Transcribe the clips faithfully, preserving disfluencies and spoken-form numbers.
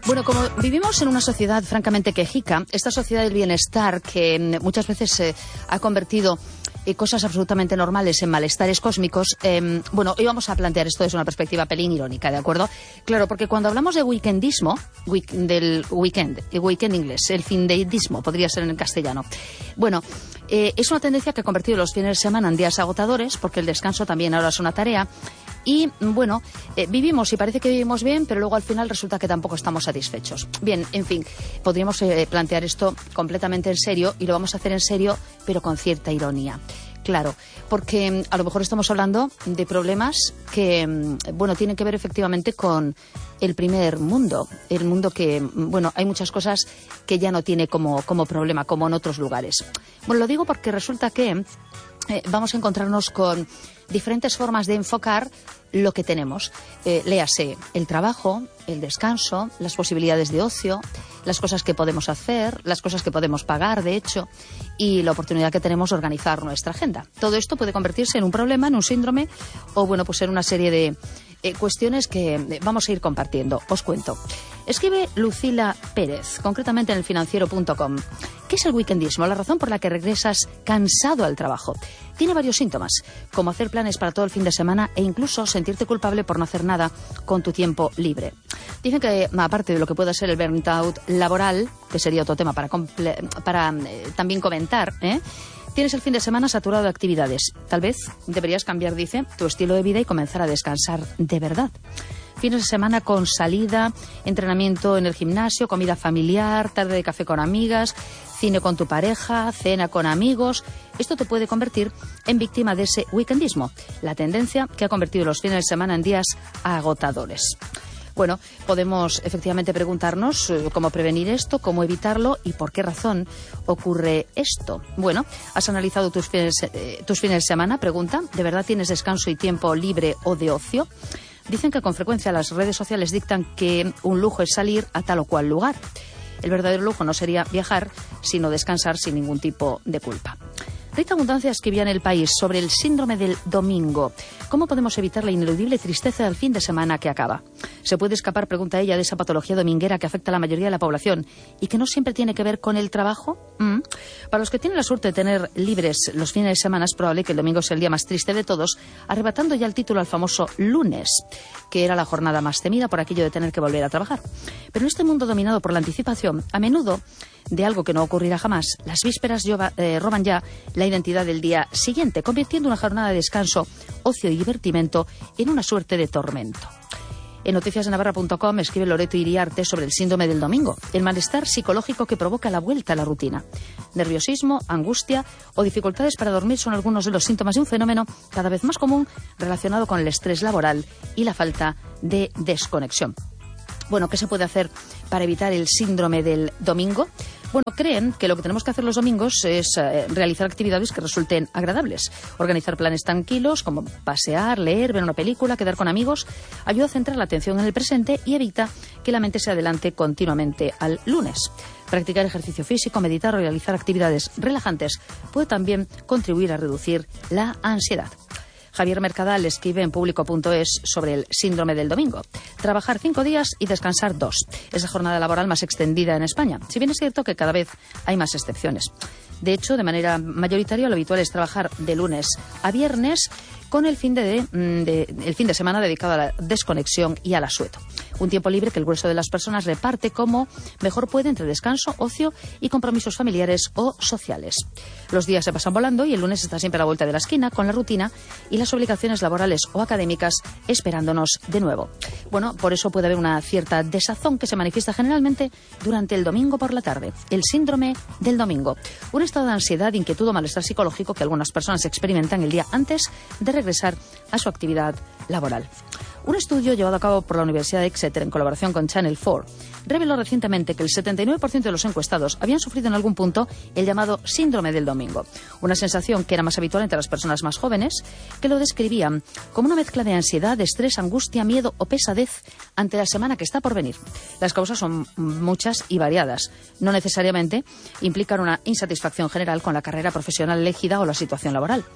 Bueno, como vivimos en una sociedad francamente quejica, esta sociedad del bienestar que muchas veces se eh, ha convertido en cosas absolutamente normales en malestares cósmicos, eh, bueno, hoy vamos a plantear esto desde una perspectiva pelín irónica, ¿de acuerdo? Claro, porque cuando hablamos de weekendismo, week, del weekend, el weekend inglés, el findeidismo, podría ser en el castellano, bueno, eh, es una tendencia que ha convertido los fines de semana en días agotadores, porque el descanso también ahora es una tarea. Y, bueno, eh, vivimos y parece que vivimos bien, pero luego al final resulta que tampoco estamos satisfechos. Bien, en fin, podríamos eh, plantear esto completamente en serio y lo vamos a hacer en serio, pero con cierta ironía. Claro, porque a lo mejor estamos hablando de problemas que, bueno, tienen que ver efectivamente con el primer mundo. El mundo que, bueno, hay muchas cosas que ya no tiene como, como problema, como en otros lugares. Bueno, lo digo porque resulta que eh, vamos a encontrarnos con diferentes formas de enfocar lo que tenemos. Eh, léase el trabajo, el descanso, las posibilidades de ocio, las cosas que podemos hacer, las cosas que podemos pagar, de hecho, y la oportunidad que tenemos de organizar nuestra agenda. Todo esto puede convertirse en un problema, en un síndrome, o bueno, pues en una serie de eh, cuestiones que eh, vamos a ir compartiendo. Os cuento. Escribe Lucila Pérez, concretamente en el financiero punto com. ¿Qué es el weekendismo? La razón por la que regresas cansado al trabajo. Tiene varios síntomas, como hacer planes para todo el fin de semana e incluso sentirte culpable por no hacer nada con tu tiempo libre. Dicen que, aparte de lo que pueda ser el burnout laboral, que sería otro tema para, para eh, también comentar, ¿eh? Tienes el fin de semana saturado de actividades. Tal vez deberías cambiar, dice, tu estilo de vida y comenzar a descansar de verdad. Fines de semana con salida, entrenamiento en el gimnasio, comida familiar, tarde de café con amigas, cine con tu pareja, cena con amigos. Esto te puede convertir en víctima de ese weekendismo, la tendencia que ha convertido los fines de semana en días agotadores. Bueno, podemos efectivamente preguntarnos eh, cómo prevenir esto, cómo evitarlo y por qué razón ocurre esto. Bueno, ¿has analizado tus fines, eh, tus fines de semana? Pregunta, ¿de verdad tienes descanso y tiempo libre o de ocio? Dicen que con frecuencia las redes sociales dictan que un lujo es salir a tal o cual lugar. El verdadero lujo no sería viajar, sino descansar sin ningún tipo de culpa. Rita Abundancia escribía en El País sobre el síndrome del domingo. ¿Cómo podemos evitar la ineludible tristeza del fin de semana que acaba? ¿Se puede escapar, pregunta ella, de esa patología dominguera que afecta a la mayoría de la población y que no siempre tiene que ver con el trabajo? ¿Mm? Para los que tienen la suerte de tener libres los fines de semana, es probable que el domingo sea el día más triste de todos, arrebatando ya el título al famoso lunes, que era la jornada más temida por aquello de tener que volver a trabajar. Pero en este mundo dominado por la anticipación, a menudo de algo que no ocurrirá jamás, las vísperas lleva, eh, roban ya la identidad del día siguiente, convirtiendo una jornada de descanso, ocio y divertimento en una suerte de tormento. En noticias de navarra punto com escribe Loreto Iriarte sobre el síndrome del domingo, el malestar psicológico que provoca la vuelta a la rutina. Nerviosismo, angustia o dificultades para dormir son algunos de los síntomas de un fenómeno cada vez más común relacionado con el estrés laboral y la falta de desconexión. Bueno, ¿qué se puede hacer para evitar el síndrome del domingo? Bueno, creen que lo que tenemos que hacer los domingos es eh, realizar actividades que resulten agradables. Organizar planes tranquilos, como pasear, leer, ver una película, quedar con amigos, ayuda a centrar la atención en el presente y evita que la mente se adelante continuamente al lunes. Practicar ejercicio físico, meditar o realizar actividades relajantes puede también contribuir a reducir la ansiedad. Javier Mercadal escribe en público punto es sobre el síndrome del domingo. Trabajar cinco días y descansar dos. Es la jornada laboral más extendida en España, si bien es cierto que cada vez hay más excepciones. De hecho, de manera mayoritaria, lo habitual es trabajar de lunes a viernes con el fin de, de, el fin de semana dedicado a la desconexión y al asueto. Un tiempo libre que el grueso de las personas reparte como mejor puede entre descanso, ocio y compromisos familiares o sociales. Los días se pasan volando y el lunes está siempre a la vuelta de la esquina con la rutina y las obligaciones laborales o académicas esperándonos de nuevo. Bueno, por eso puede haber una cierta desazón que se manifiesta generalmente durante el domingo por la tarde. El síndrome del domingo. Un estado de ansiedad, inquietud o malestar psicológico que algunas personas experimentan el día antes de regresar a su actividad laboral. Un estudio llevado a cabo por la Universidad de Exeter en colaboración con Channel cuatro reveló recientemente que el setenta y nueve por ciento de los encuestados habían sufrido en algún punto el llamado síndrome del domingo, una sensación que era más habitual entre las personas más jóvenes, que lo describían como una mezcla de ansiedad, estrés, angustia, miedo o pesadez ante la semana que está por venir. Las causas son muchas y variadas. No necesariamente implican una insatisfacción general con la carrera profesional elegida o la situación laboral.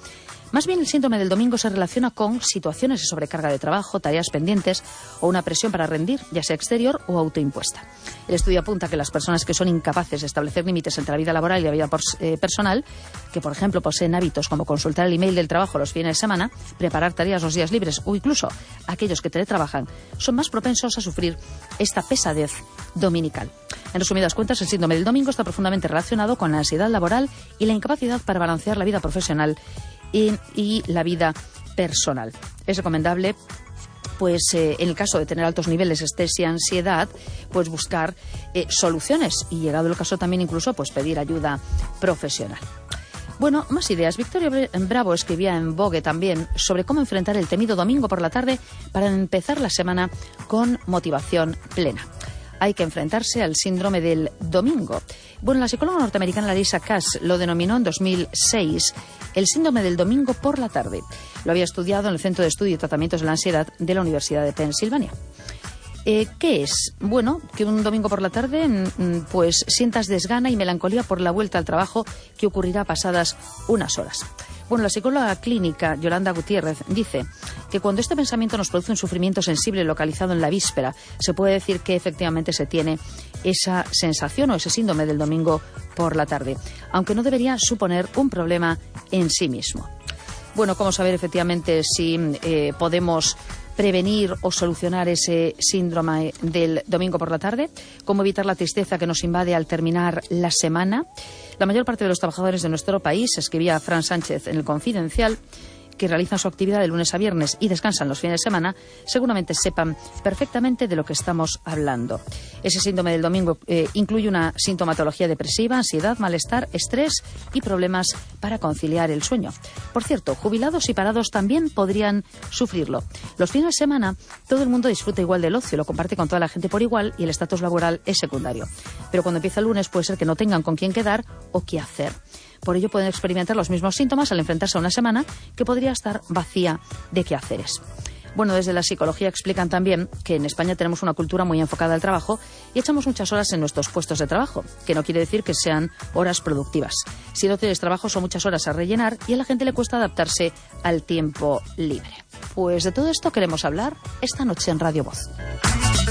Más bien el síndrome del domingo se relaciona con situaciones de sobrecarga de trabajo, tareas pendientes o una presión para rendir, ya sea exterior o autoimpuesta. El estudio apunta que las personas que son incapaces de establecer límites entre la vida laboral y la vida eh, personal, que por ejemplo poseen hábitos como consultar el email del trabajo los fines de semana, preparar tareas los días libres o incluso aquellos que teletrabajan, son más propensos a sufrir esta pesadez dominical. En resumidas cuentas, el síndrome del domingo está profundamente relacionado con la ansiedad laboral y la incapacidad para balancear la vida profesional y, y la vida personal. Es recomendable, pues eh, en el caso de tener altos niveles de estrés y ansiedad, pues buscar eh, soluciones y, llegado el caso, también incluso pues pedir ayuda profesional. Bueno, más ideas. Victoria Bravo escribía en Vogue también sobre cómo enfrentar el temido domingo por la tarde para empezar la semana con motivación plena. Hay que enfrentarse al síndrome del domingo. Bueno, la psicóloga norteamericana Larissa Cass lo denominó en dos mil seis el síndrome del domingo por la tarde. Lo había estudiado en el Centro de Estudio y Tratamientos de la Ansiedad de la Universidad de Pensilvania. Eh, ¿Qué es? Bueno, que un domingo por la tarde pues sientas desgana y melancolía por la vuelta al trabajo que ocurrirá pasadas unas horas. Bueno, la psicóloga clínica Yolanda Gutiérrez dice que cuando este pensamiento nos produce un sufrimiento sensible localizado en la víspera, se puede decir que efectivamente se tiene esa sensación o ese síndrome del domingo por la tarde, aunque no debería suponer un problema en sí mismo. Bueno, ¿cómo saber efectivamente si eh, podemos prevenir o solucionar ese síndrome del domingo por la tarde? ¿Cómo evitar la tristeza que nos invade al terminar la semana? La mayor parte de los trabajadores de nuestro país, escribía Fran Sánchez en El Confidencial, que realizan su actividad de lunes a viernes y descansan los fines de semana, seguramente sepan perfectamente de lo que estamos hablando. Ese síndrome del domingo eh, incluye una sintomatología depresiva, ansiedad, malestar, estrés y problemas para conciliar el sueño. Por cierto, jubilados y parados también podrían sufrirlo. Los fines de semana todo el mundo disfruta igual del ocio, lo comparte con toda la gente por igual y el estatus laboral es secundario. Pero cuando empieza el lunes puede ser que no tengan con quién quedar o qué hacer. Por ello pueden experimentar los mismos síntomas al enfrentarse a una semana que podría estar vacía de quehaceres. Bueno, desde la psicología explican también que en España tenemos una cultura muy enfocada al trabajo y echamos muchas horas en nuestros puestos de trabajo, que no quiere decir que sean horas productivas. Si no tienes trabajo son muchas horas a rellenar y a la gente le cuesta adaptarse al tiempo libre. Pues de todo esto queremos hablar esta noche en Radio Voz.